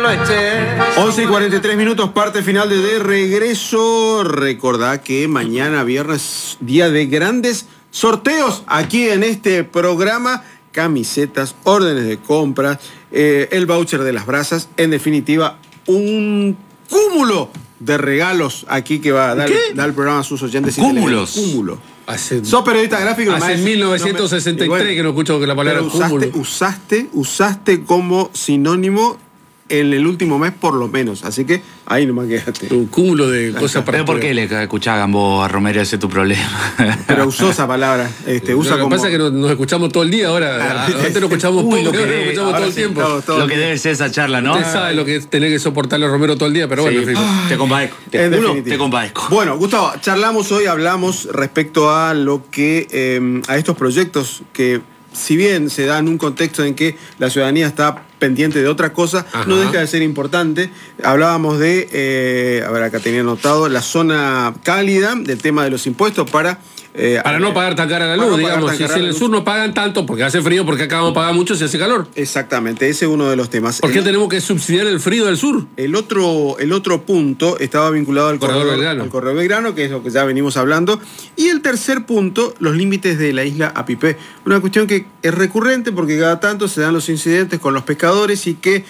lo eché. 11:43, parte final de Regreso. Recordá que mañana viernes, día de grandes sorteos aquí en este programa. Camisetas, órdenes de compra, el voucher de las brasas. En definitiva, un cúmulo de regalos aquí que va a dar el programa a sus oyentes. ¿Cúmulos? Cúmulo. ¿Sos periodista gráfico? Hace 1963 que no escucho la palabra cúmulo. Usaste como sinónimo en el último mes por lo menos, así que ahí nomás quedaste. Un cúmulo de cosas para... ¿Pero por qué le escuchaban vos a Romero? Ese es tu problema. Pero usó esa palabra. Usa lo que pasa es que nos escuchamos todo el día ahora. Antes nos escuchamos poco, ahora nos escuchamos todo el tiempo. Lo que debe ser esa charla, ¿no? Usted sabe lo que es tener que soportarle a Romero todo el día, pero bueno, en fin. Te compadezco. Te compadezco. Bueno, Gustavo, hablamos respecto a lo que a estos proyectos que, si bien se da en un contexto en que la ciudadanía está pendiente de otra cosa, no deja de ser importante. Hablábamos de, acá tenía anotado, la zona cálida, del tema de los impuestos para no pagar tan cara la luz, digamos. Si en el sur no pagan tanto porque hace frío, porque acá vamos a pagar mucho si hace calor. Exactamente, ese es uno de los temas. ¿Por qué tenemos que subsidiar el frío del sur? El otro punto estaba vinculado al corredor Belgrano, que es lo que ya venimos hablando. Y el tercer punto, los límites de la isla Apipé. Una cuestión que es recurrente porque cada tanto se dan los incidentes con los pescadores y que,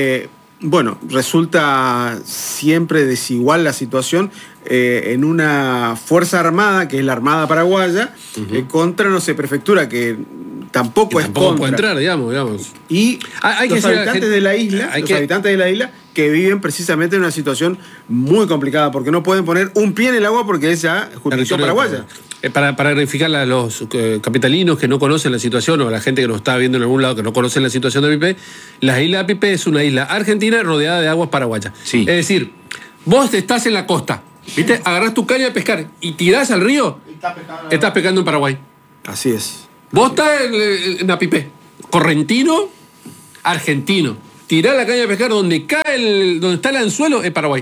resulta siempre desigual la situación en una fuerza armada, que es la Armada Paraguaya, contra, prefectura, que tampoco puede entrar, digamos. Y los habitantes de la isla que viven precisamente en una situación muy complicada, porque no pueden poner un pie en el agua porque es ya jurisdicción paraguaya. Para clarificar a los capitalinos que no conocen la situación, o a la gente que nos está viendo en algún lado que no conocen la situación de Apipé, la isla Apipé es una isla argentina rodeada de aguas paraguayas. Sí. Es decir, vos estás en la costa, ¿viste? Agarrás tu caña de pescar y tirás al río, estás pescando en Paraguay. Así es. Vos estás en Apipé, correntino, argentino. Tirás la caña de pescar donde está el anzuelo, es Paraguay.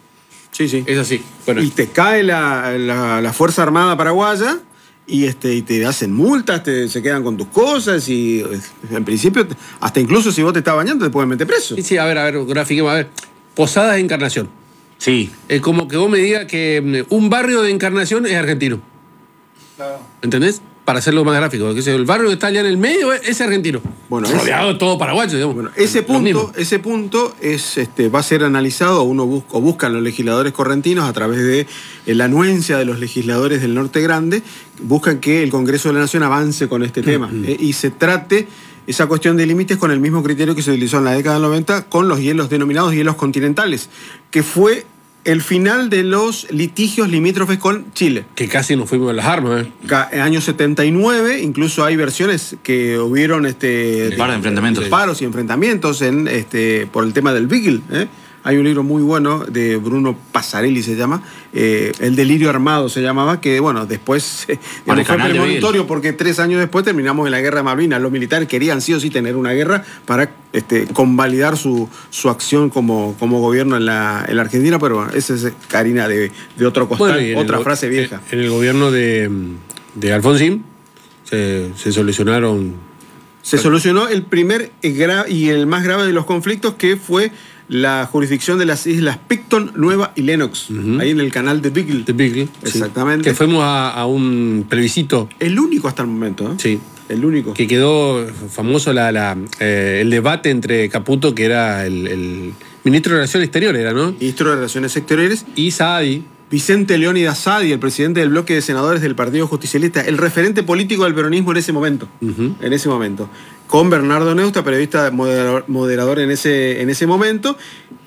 Sí. Es así. Bueno. Y te cae la Fuerza Armada Paraguaya y te hacen multas, se quedan con tus cosas y en principio, hasta incluso si vos te estás bañando, te pueden meter preso. Sí, a ver, grafiquemos, a ver. Posadas de Encarnación. Sí. Es como que vos me digas que un barrio de Encarnación es argentino. Claro. ¿Entendés? Para hacerlo más gráfico. El barrio que está allá en el medio es argentino. Bueno, rodeado de todo paraguayo, digamos. Bueno, ese punto es, va a ser analizado, buscan los legisladores correntinos a través de la anuencia de los legisladores del Norte Grande, buscan que el Congreso de la Nación avance con este tema y se trate esa cuestión de límites con el mismo criterio que se utilizó en la década del 90 con los hielos denominados hielos continentales, que fue el final de los litigios limítrofes con Chile. Que casi nos fuimos de las armas, En año 79, incluso hay versiones que hubieron paros y enfrentamientos por el tema del Beagle. Hay un libro muy bueno de Bruno Passarelli, se llama, El delirio armado se llamaba, que después fue premonitorio porque 3 años después terminamos en la guerra de Malvinas. Los militares querían sí o sí tener una guerra para convalidar su acción como gobierno en la Argentina, pero bueno, esa es Karina de otro costado, otra frase vieja. En el gobierno de Alfonsín se solucionaron... Se solucionó el primer y el más grave de los conflictos, que fue la jurisdicción de las islas Picton, Nueva y Lennox, ahí en el canal de Beagle. Exactamente. Sí. Que fuimos a un plebiscito. El único hasta el momento, ¿eh? Sí. El único. Que quedó famoso el debate entre Caputo, que era el ministro de Relaciones Exteriores, ¿no? Ministro de Relaciones Exteriores. Y Saadi. Vicente Leónidas Saadi, el presidente del bloque de senadores del Partido Justicialista, el referente político del peronismo en ese momento. En ese momento. Con Bernardo Neusta, periodista moderador en ese momento,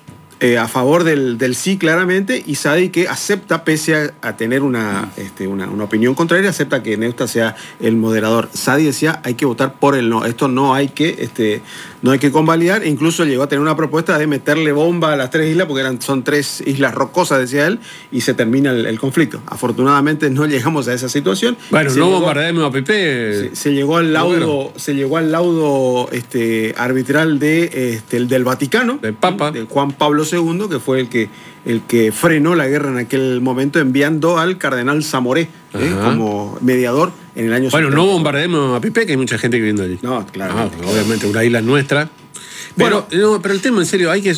a favor del sí claramente, y Saadi, que acepta, pese a tener una opinión contraria, acepta que Neusta sea el moderador. Saadi decía, hay que votar por el no, esto no hay que convalidar, e incluso llegó a tener una propuesta de meterle bomba a las 3 islas, porque son 3 islas rocosas, decía él, y se termina el conflicto. Afortunadamente no llegamos a esa situación. Bueno, no bombardeemos a Apipé. Se llegó al laudo arbitral del Vaticano, del Papa, de Juan Pablo II, que fue el que frenó la guerra en aquel momento, enviando al cardenal Zamoré como mediador en el año 70. No bombardeemos a Apipé, que hay mucha gente viviendo allí. No, claro. Obviamente, una isla nuestra. Pero el tema, en serio, hay que...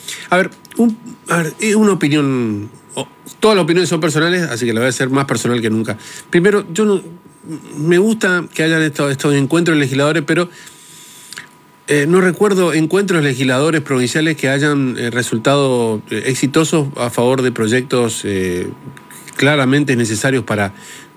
es una opinión... Todas las opiniones son personales, así que la voy a hacer más personal que nunca. Primero, me gusta que hayan estos encuentros legisladores, pero no recuerdo encuentros legisladores provinciales que hayan resultado exitosos a favor de proyectos claramente necesarios para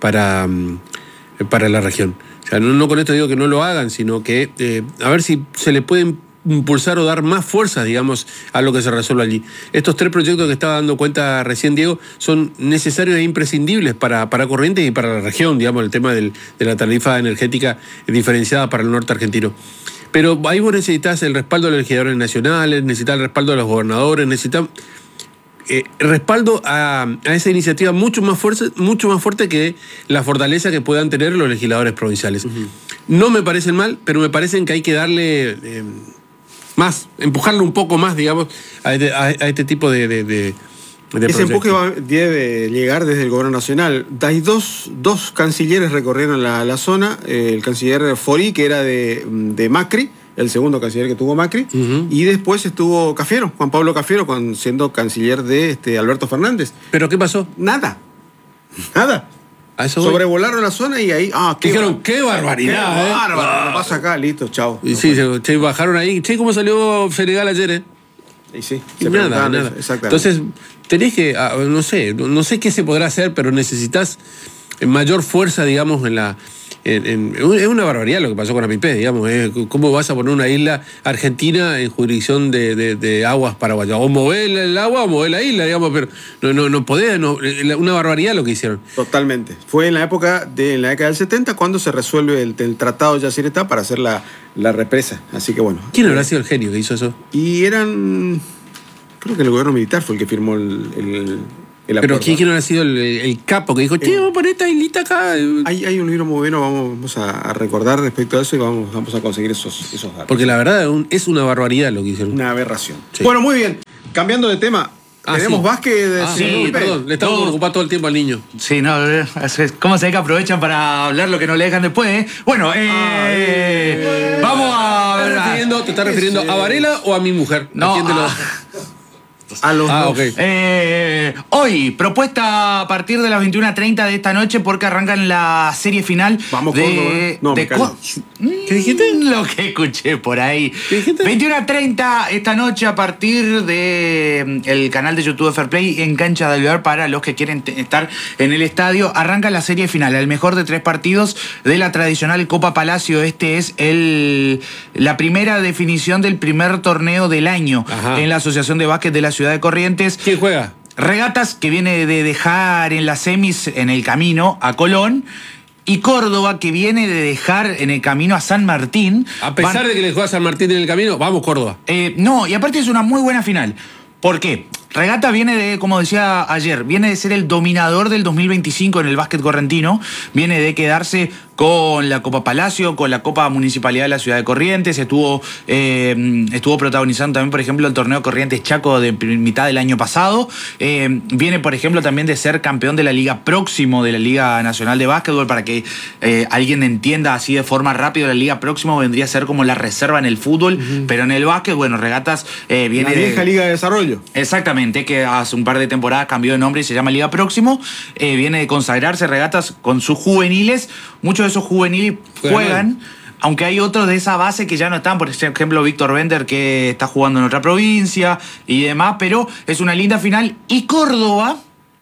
la región. O sea, no con esto digo que no lo hagan, sino que a ver si se le pueden impulsar o dar más fuerza, digamos, a lo que se resuelve allí. Estos 3 proyectos que estaba dando cuenta recién Diego son necesarios e imprescindibles para Corrientes y para la región, digamos, el tema de la tarifa energética diferenciada para el norte argentino. Pero ahí vos necesitas el respaldo de los legisladores nacionales, necesitas el respaldo de los gobernadores, necesitas respaldo a esa iniciativa mucho más fuerte que la fortaleza que puedan tener los legisladores provinciales. No me parecen mal, pero me parecen que hay que darle más, empujarlo un poco más, digamos, a este tipo de ese proyectos. empuje debe llegar desde el gobierno nacional. Hay dos cancilleres recorrieron la zona, el canciller Fori, que era de Macri, el segundo canciller que tuvo Macri, y después estuvo Cafiero, Juan Pablo Cafiero, siendo canciller de Alberto Fernández. ¿Pero qué pasó? Nada. Sobrevolaron la zona y ahí... Dijeron, qué barbaridad. Qué bárbaro, pasa acá, listo, chao. Y sí, bajaron ahí. Che, ¿cómo salió Senegal ayer, Y sí, nada. Exactamente. Entonces, tenés que, no sé qué se podrá hacer, pero necesitas mayor fuerza, digamos, es una barbaridad lo que pasó con Apipé, digamos. ¿Cómo vas a poner una isla argentina en jurisdicción de aguas paraguayas? O mover el agua o mover la isla, digamos, pero no podés, una barbaridad lo que hicieron. Totalmente. Fue en la década del 70 cuando se resuelve el tratado de Yacyretá para hacer la represa. Así que bueno. ¿Quién habrá sido el genio que hizo eso? Y creo que el gobierno militar fue el que firmó el pero ¿quién habrá sido el capo que dijo, vamos a poner esta islita acá? Hay un libro muy bueno, vamos a recordar respecto a eso y vamos a conseguir esos datos. Porque la verdad es una barbaridad lo que hicieron. Una aberración. Sí. Bueno, muy bien. Cambiando de tema, tenemos básquet. Perdón, le estamos ocupando todo el tiempo al niño. Sí, ¿cómo se ve que aprovechan para hablar lo que no le dejan después? Bueno, vamos a ver. ¿Te estás refiriendo a Varela o a mi mujer? No. A los dos. Okay. Hoy, propuesta a partir de las 21:30 de esta noche, porque arrancan la serie final. Vamos, Córdoba. ¿Qué dijiste? Lo que escuché por ahí. ¿Qué dijiste? 21:30 esta noche a partir de el canal de YouTube de Fair Play en Cancha de Alvear para los que quieren estar en el estadio. Arranca la serie final, el mejor de 3 partidos de la tradicional Copa Palacio. Este es la primera definición del primer torneo del año en la Asociación de Básquet de la Ciudad de Corrientes. ¿Quién juega? Regatas, que viene de dejar en las semis en el camino a Colón, y Córdoba, que viene de dejar en el camino a San Martín. A pesar de que le juega a San Martín en el camino, vamos Córdoba. No, y aparte es una muy buena final. ¿Por qué? Regata viene de, como decía ayer, viene de ser el dominador del 2025 en el básquet correntino, viene de quedarse con la Copa Palacio, con la Copa Municipalidad de la Ciudad de Corrientes, estuvo protagonizando también, por ejemplo, el torneo Corrientes Chaco de mitad del año pasado, viene, por ejemplo, también de ser campeón de la Liga Próximo, de la Liga Nacional de Básquetbol, para que alguien entienda así de forma rápida, la Liga Próximo vendría a ser como la reserva en el fútbol, pero en el básquet, bueno, Regatas viene la vieja Liga de Desarrollo. Exactamente, que hace un par de temporadas cambió de nombre y se llama Liga Próximo, viene de consagrarse Regatas con sus juveniles. Muchos de esos juveniles juegan, aunque hay otros de esa base que ya no están, por ejemplo Víctor Bender, que está jugando en otra provincia y demás, pero es una linda final. Y Córdoba,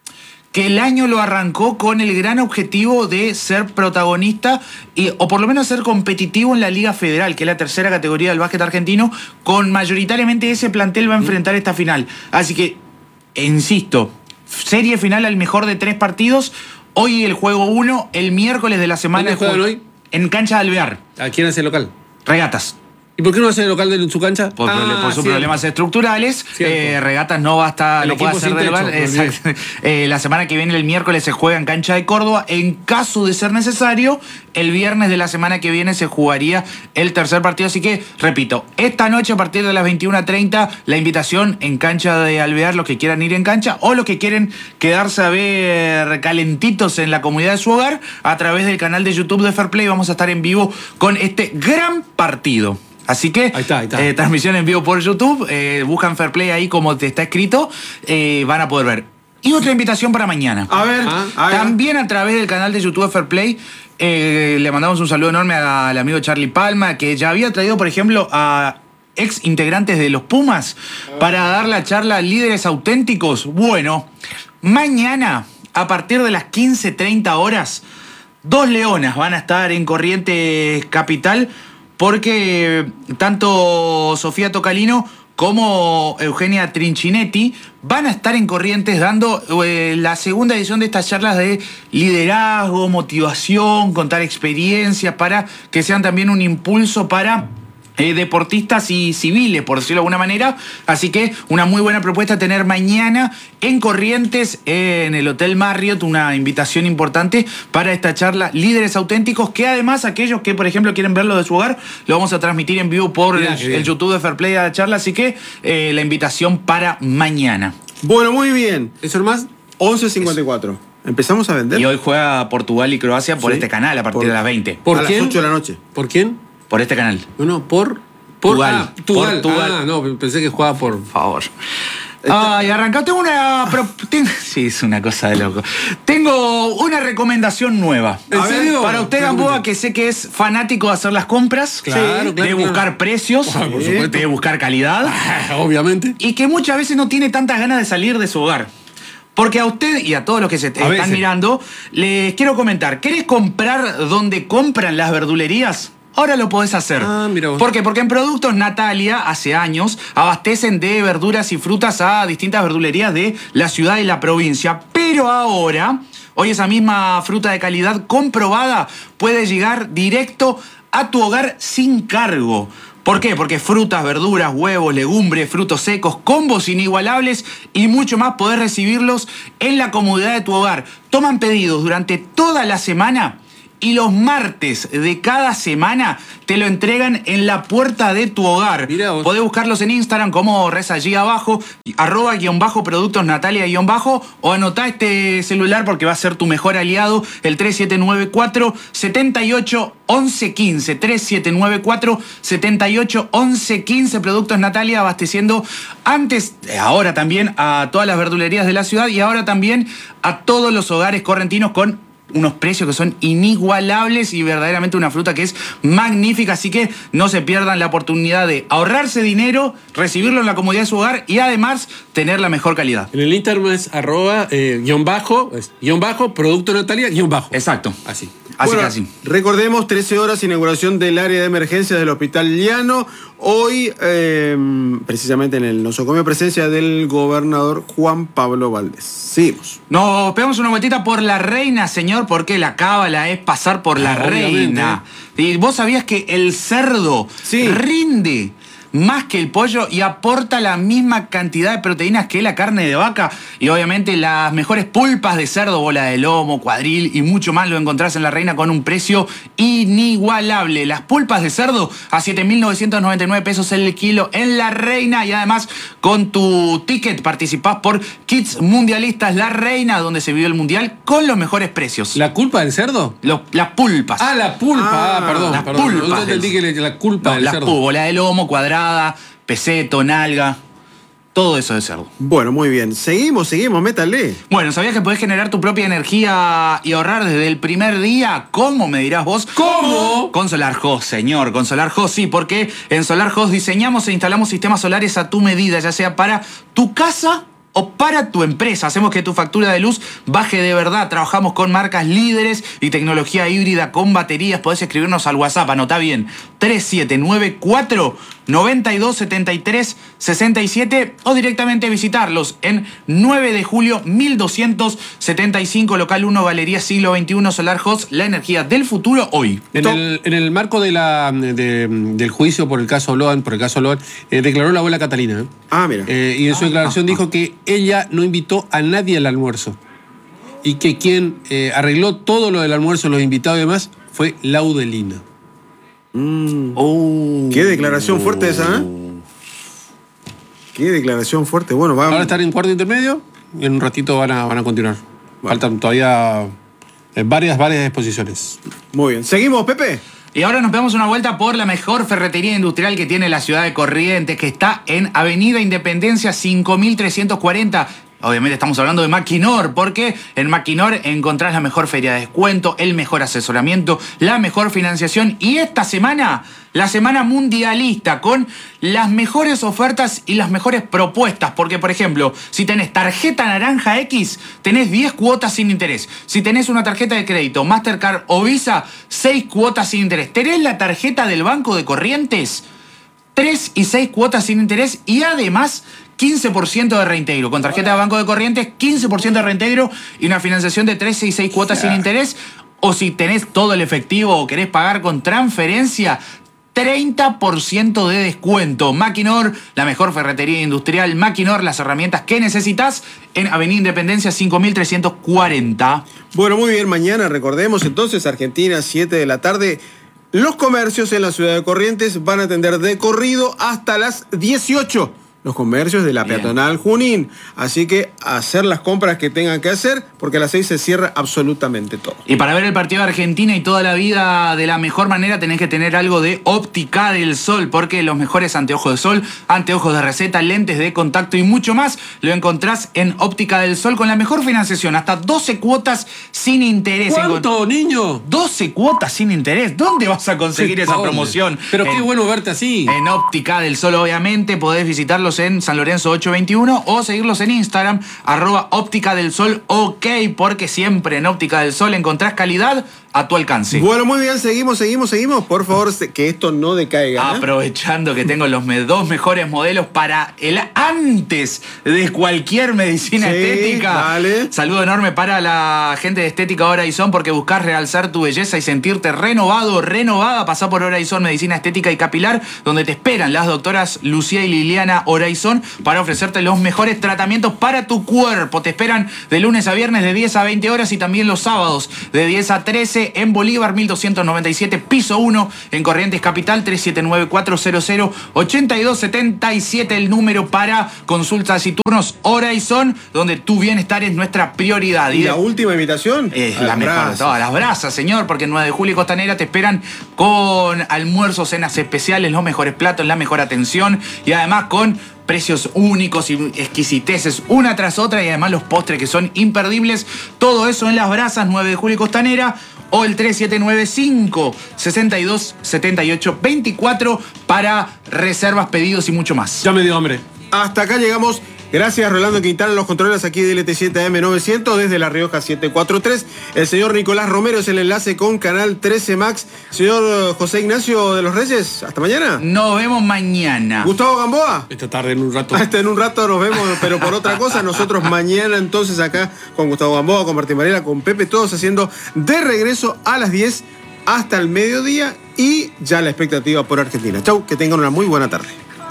que el año lo arrancó con el gran objetivo de ser protagonista o por lo menos ser competitivo en la Liga Federal, que es la tercera categoría del básquet argentino, con mayoritariamente ese plantel va a enfrentar esta final. Así que, insisto, serie final al mejor de 3 partidos. Hoy el juego 1, el miércoles de la semana. ¿Dónde juegan hoy? En Cancha de Alvear. ¿A quién hace el local? Regatas. ¿Y por qué no hace el local en su cancha? Por sus problemas estructurales. Regatas no va a estar, lo puede hacer de local. Exacto. La semana que viene, el miércoles, se juega en Cancha de Córdoba. En caso de ser necesario, el viernes de la semana que viene se jugaría el tercer partido. Así que, repito, esta noche a partir de las 21:30, la invitación en Cancha de Alvear, los que quieran ir en cancha o los que quieren quedarse a ver calentitos en la comodidad de su hogar, a través del canal de YouTube de Fair Play vamos a estar en vivo con este gran partido. Así que Ahí está. transmisión en vivo por YouTube, buscan Fair Play ahí como te está escrito, van a poder ver. Y otra invitación para mañana. A ver, También a través del canal de YouTube Fair Play, le mandamos un saludo enorme al amigo Charlie Palma, que ya había traído, por ejemplo, a ex integrantes de los Pumas para dar la charla Líderes Auténticos. Bueno, mañana, a partir de las 15:30 horas, 2 leonas van a estar en Corrientes Capital, porque tanto Sofía Tocalino como Eugenia Trinchinetti van a estar en Corrientes dando la segunda edición de estas charlas de liderazgo, motivación, contar experiencias, para que sean también un impulso para deportistas y civiles, por decirlo de alguna manera. Así que una muy buena propuesta tener mañana en Corrientes, en el Hotel Marriott, una invitación importante para esta charla Líderes Auténticos, que además aquellos que, por ejemplo, quieren verlo de su hogar, lo vamos a transmitir en vivo por el YouTube de Fair Play a la charla. Así que la invitación para mañana. Bueno, muy bien. ¿Eso más? 11:54. ¿Empezamos a vender? Y hoy juega Portugal y Croacia por este canal a partir de las 20. ¿Por a quién? las 8 de la noche. ¿Por quién? Por este canal. No, por Portugal. Portugal. Ah, no, pensé que jugaba por favor. Ay, arrancaste una... Sí, es una cosa de loco. Tengo una recomendación nueva. ¿En serio? Para usted, Gamboa, que sé que es fanático de hacer las compras, de buscar precios, por supuesto. de buscar calidad, obviamente. y que muchas veces no tiene tantas ganas de salir de su hogar. Porque a usted y a todos los que se están mirando, les quiero comentar, ¿querés comprar donde compran las verdulerías? Ahora lo podés hacer. Mira vos. ¿Por qué? Porque en Productos Natalia, hace años, abastecen de verduras y frutas a distintas verdulerías de la ciudad y la provincia. Pero ahora, hoy esa misma fruta de calidad comprobada puede llegar directo a tu hogar sin cargo. ¿Por qué? Porque frutas, verduras, huevos, legumbres, frutos secos, combos inigualables y mucho más podés recibirlos en la comodidad de tu hogar. Toman pedidos durante toda la semana y los martes de cada semana te lo entregan en la puerta de tu hogar. Mirá vos. Podés buscarlos en Instagram como reza allí abajo, @productos Natalia _ o anotá este celular porque va a ser tu mejor aliado, el 3794 78 11 15. 3794 78 11 15. Productos Natalia, abasteciendo ahora también a todas las verdulerías de la ciudad y ahora también a todos los hogares correntinos con unos precios que son inigualables y verdaderamente una fruta que es magnífica. Así que no se pierdan la oportunidad de ahorrarse dinero, recibirlo en la comodidad de su hogar y además tener la mejor calidad. En el Instagram es _, producto Natalia _. Exacto. Así. Así. Recordemos, 13 horas, inauguración del área de emergencias del Hospital Llano. Hoy, precisamente en el nosocomio, presencia del gobernador Juan Pablo Valdés. Seguimos. Nos pegamos una vueltita por la reina, señor, porque la cábala es pasar por la reina. Y vos sabías que el cerdo rinde más que el pollo y aporta la misma cantidad de proteínas que la carne de vaca. Y obviamente las mejores pulpas de cerdo, bola de lomo, cuadril y mucho más lo encontrás en La Reina con un precio inigualable. Las pulpas de cerdo a 7.999 pesos el kilo en La Reina. Y además con tu ticket participás por Kits Mundialistas La Reina, donde se vivió el mundial con los mejores precios. ¿La culpa del cerdo? Las pulpas. Ah, la pulpa. Perdón. Las perdón. pulpas. No entendí que la culpa del cerdo. Bola de lomo, cuadrada, peseto, nalga, todo eso de cerdo. Bueno, muy bien. Seguimos, métale. Bueno, ¿sabías que podés generar tu propia energía y ahorrar desde el primer día? ¿Cómo, me dirás vos? ¿Cómo? Con SolarHost, señor. Con SolarHost sí, porque en SolarHost diseñamos e instalamos sistemas solares a tu medida, ya sea para tu casa o para tu empresa. Hacemos que tu factura de luz baje de verdad. Trabajamos con marcas líderes y tecnología híbrida con baterías. Podés escribirnos al WhatsApp, anotá bien, 3794 9273 67 o directamente visitarlos en 9 de julio 1275, local 1, Galería Siglo XXI. SolarHost, la energía del futuro hoy. En el marco del juicio por el caso Loan, declaró la abuela Catalina. Mira. Y en su declaración dijo que ella no invitó a nadie al almuerzo y que quien arregló todo lo del almuerzo, los invitados y demás, fue Laudelina. Qué declaración fuerte esa, ¿eh? Qué declaración fuerte. Bueno, vamos. Ahora están en cuarto intermedio y en un ratito van a continuar. Faltan todavía varias exposiciones. Muy bien. ¿Seguimos, Pepe? Y ahora nos damos una vuelta por la mejor ferretería industrial que tiene la ciudad de Corrientes, que está en Avenida Independencia 5340. Obviamente estamos hablando de Maquinor, porque en Maquinor encontrás la mejor feria de descuento, el mejor asesoramiento, la mejor financiación y esta semana, la semana mundialista, con las mejores ofertas y las mejores propuestas. Porque, por ejemplo, si tenés tarjeta naranja X, tenés 10 cuotas sin interés. Si tenés una tarjeta de crédito, Mastercard o Visa, 6 cuotas sin interés. Tenés la tarjeta del Banco de Corrientes, 3 y 6 cuotas sin interés y además 15% de reintegro. Con tarjeta de Banco de Corrientes, 15% de reintegro y una financiación de 13 y 6 cuotas sin interés. O si tenés todo el efectivo o querés pagar con transferencia, 30% de descuento. Maquinor, la mejor ferretería industrial. Maquinor, las herramientas que necesitas en Avenida Independencia 5340. Bueno, muy bien, mañana recordemos entonces, Argentina, 7 de la tarde. Los comercios en la ciudad de Corrientes van a atender de corrido hasta las 18. Los comercios de la peatonal Junín. Así que hacer las compras que tengan que hacer, porque a las 6 se cierra absolutamente todo. Y para ver el partido de Argentina y toda la vida de la mejor manera, tenés que tener algo de Óptica del Sol, porque los mejores anteojos de sol, anteojos de receta, lentes de contacto y mucho más lo encontrás en Óptica del Sol con la mejor financiación, hasta 12 cuotas sin interés. ¿Cuánto, niño? 12 cuotas sin interés. ¿Dónde vas a conseguir esa promoción? Pero qué bueno verte así. En Óptica del Sol, obviamente, podés visitarlos en San Lorenzo 821 o seguirlos en Instagram, @Óptica del Sol, ok, porque siempre en Óptica del Sol encontrás calidad a tu alcance. Bueno, muy bien, seguimos. Por favor, que esto no decaiga. Aprovechando que tengo los dos mejores modelos para el antes de cualquier medicina estética. Vale. Saludo enorme para la gente de Estética Horizon, porque buscás realzar tu belleza y sentirte renovado, renovada. Pasá por Horizon Medicina Estética y Capilar, donde te esperan las doctoras Lucía y Liliana Horizon para ofrecerte los mejores tratamientos para tu cuerpo. Te esperan de lunes a viernes de 10 a 20 horas y también los sábados de 10 a 13 en Bolívar 1297, piso 1, en Corrientes Capital. 379-400-8277, el número para consultas y turnos Horizon, donde tu bienestar es nuestra prioridad. ¿Y la última invitación? Es la mejor de todas, las brasas, señor, porque en 9 de julio y Costanera te esperan con almuerzos, cenas especiales, los mejores platos, la mejor atención y además con precios únicos y exquisiteces una tras otra, y además los postres que son imperdibles. Todo eso en Las Brasas, 9 de julio y Costanera, o el 3795-6278-24 para reservas, pedidos y mucho más. Ya me dio hambre. Hasta acá llegamos. Gracias, Rolando Quintana, los controles aquí del LT7AM900 desde La Rioja 743. El señor Nicolás Romero es el enlace con Canal 13 Max. Señor José Ignacio de los Reyes, hasta mañana. Nos vemos mañana. Gustavo Gamboa. Esta tarde, en un rato. En un rato nos vemos, pero por otra cosa. Nosotros mañana entonces acá con Gustavo Gamboa, con Martín Varela, con Pepe, todos haciendo de regreso a las 10 hasta el mediodía y ya la expectativa por Argentina. Chau, que tengan una muy buena tarde.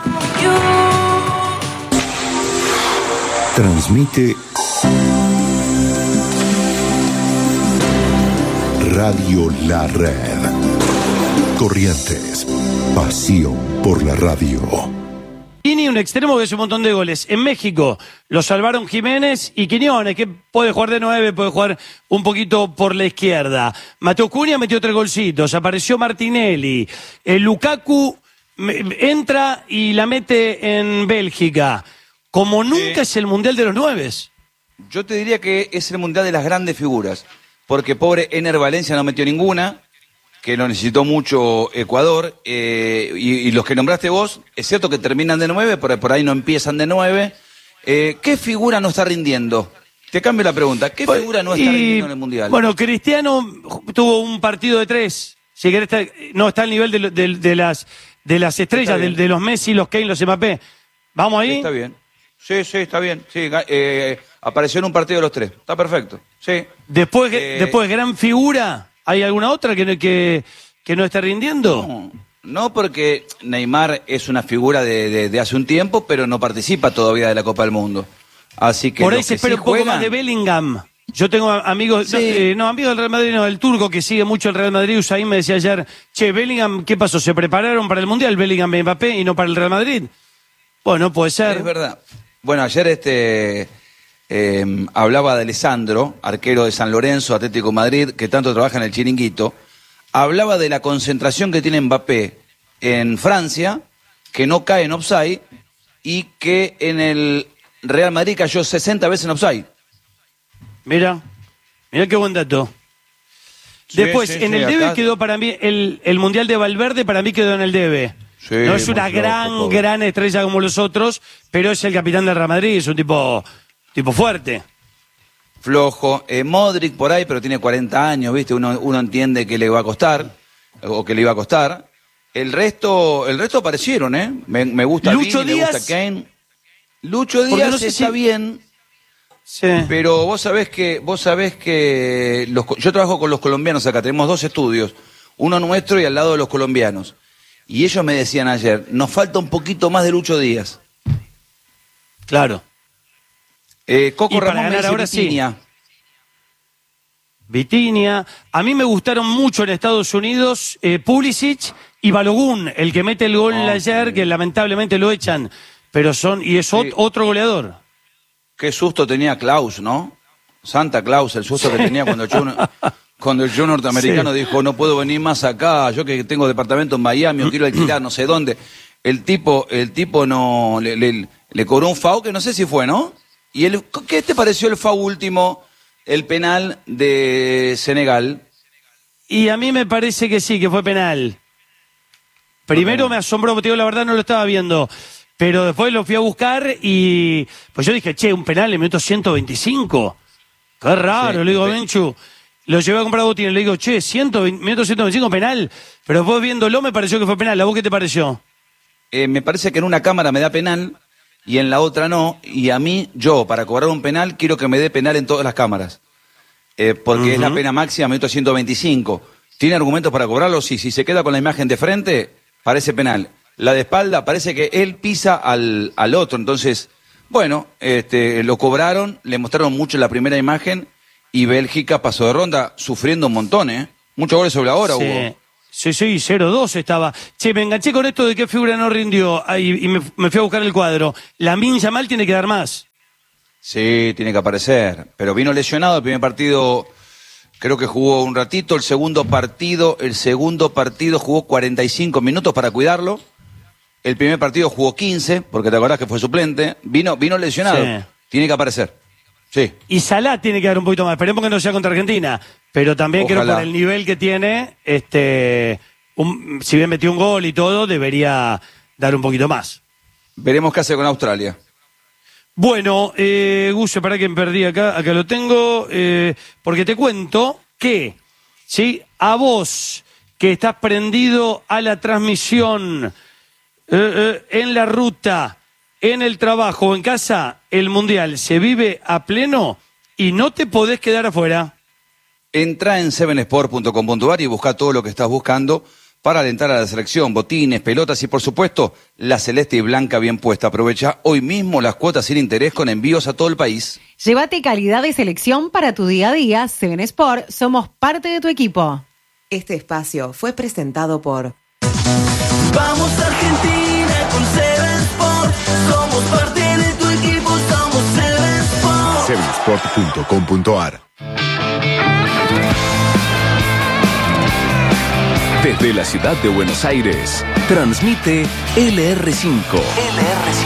Transmite Radio La Red. Corrientes, pasión por la radio. Kini, un extremo que hace un montón de goles. En México lo salvaron Jiménez y Quiñones, que puede jugar de 9, puede jugar un poquito por la izquierda. Mateo Cunha metió 3 golcitos, apareció Martinelli. Lukaku entra y la mete en Bélgica. Como nunca es el Mundial de los 9. Yo te diría que es el Mundial de las grandes figuras, porque pobre Ener Valencia no metió ninguna, que lo necesitó mucho Ecuador, y los que nombraste vos, es cierto que terminan de 9, por ahí no empiezan de 9. ¿Qué figura no está rindiendo? Te cambio la pregunta, ¿qué figura no está rindiendo en el Mundial? Bueno, Cristiano tuvo un partido de 3, si querés, no está al nivel de las estrellas, de los Messi, los Kane, los Mbappé. ¿Vamos ahí? Sí, está bien. Sí, está bien. Sí, apareció en un partido de los 3. Está perfecto. Sí. Después, gran figura, ¿hay alguna otra que no está rindiendo? No, porque Neymar es una figura de hace un tiempo, pero no participa todavía de la Copa del Mundo. Así que por ahí se espera un poco más de Bellingham. Yo tengo amigos, sí. Amigos del Real Madrid, no, el turco que sigue mucho el Real Madrid. Usain me decía ayer, Bellingham, ¿qué pasó? ¿Se prepararon para el Mundial Bellingham y Mbappé y no para el Real Madrid? Bueno, puede ser. Es verdad. Bueno, ayer hablaba de Alessandro, arquero de San Lorenzo, Atlético de Madrid, que tanto trabaja en el Chiringuito. hablaba de la concentración que tiene Mbappé en Francia, que no cae en offside, y que en el Real Madrid cayó 60 veces en offside. Mira qué buen dato. Sí, Después, sí, en sí, el debe acá... quedó para mí, el Mundial de Valverde para mí quedó en el debe. Sí, no es una muy loco, gran estrella como los otros, pero es el capitán del Real Madrid, es un tipo fuerte. Flojo. Modric por ahí, pero tiene 40 años, ¿viste? Uno entiende que le va a costar, o que le iba a costar. El resto aparecieron, ¿eh? Me gusta Lucho Vini, Díaz, me gusta Kane. Lucho porque Díaz no sé está si... bien, Sí. pero vos sabés que yo trabajo con los colombianos acá, tenemos 2 estudios, uno nuestro y al lado de los colombianos. Y ellos me decían ayer, nos falta un poquito más de Lucho Díaz. Claro. Coco Y para Ramón me ganar dice ahora Vitinha. Vitinha. A mí me gustaron mucho en Estados Unidos Pulisic y Balogun, el que mete el gol ayer, que lamentablemente lo echan, pero otro goleador. Qué susto tenía Klaus, ¿no? Santa Claus, el susto que tenía cuando el Joe norteamericano dijo, no puedo venir más acá, yo que tengo departamento en Miami, o quiero alquilar no sé dónde. El tipo no le cobró un foul que no sé si fue, ¿no? ¿Y qué te pareció el foul último, el penal de Senegal? Y a mí me parece que sí, que fue penal. Primero me asombró, porque la verdad no lo estaba viendo, pero después lo fui a buscar y pues yo dije, un penal en minuto 125. Qué raro, le digo a Benchu. Lo llevé a comprar a Botín, le digo, minuto 125 penal, pero después viéndolo me pareció que fue penal. ¿A vos qué te pareció? Me parece que en una cámara me da penal y en la otra no, y a mí, para cobrar un penal, quiero que me dé penal en todas las cámaras, porque es la pena máxima, minuto 125. ¿Tiene argumentos para cobrarlo? Sí, si se queda con la imagen de frente, parece penal. La de espalda, parece que él pisa al otro, entonces, bueno, lo cobraron, le mostraron mucho la primera imagen, y Bélgica pasó de ronda sufriendo un montón, ¿eh? Muchos goles sobre la hora, Hugo. Sí, 0-2 estaba. Me enganché con esto de qué figura no rindió y me fui a buscar el cuadro. Lamine Yamal tiene que dar más. Sí, tiene que aparecer, pero vino lesionado el primer partido, creo que jugó un ratito, el segundo partido jugó 45 minutos para cuidarlo, el primer partido jugó 15, porque te acordás que fue suplente, vino lesionado, tiene que aparecer. Sí. Y Salah tiene que dar un poquito más. Esperemos que no sea contra Argentina. Pero también Ojalá. creo por el nivel que tiene, si bien metió un gol y todo, debería dar un poquito más. Veremos qué hace con Australia. Bueno, Gus, para que me perdí acá lo tengo, porque te cuento que, ¿sí? A vos que estás prendido a la transmisión en la ruta, en el trabajo o en casa, el Mundial se vive a pleno y no te podés quedar afuera. Entra en 7sport.com.ar y busca todo lo que estás buscando para alentar a la selección, botines, pelotas y por supuesto la celeste y blanca bien puesta. Aprovecha hoy mismo las cuotas sin interés con envíos a todo el país. Llévate calidad de selección para tu día a día. 7 Sport, somos parte de tu equipo. Este espacio fue presentado por... Vamos Argentina con 7 Sport, somos parte de tu equipo, somos 7 Sport. 7sport.com.ar. Desde la ciudad de Buenos Aires, transmite LR5.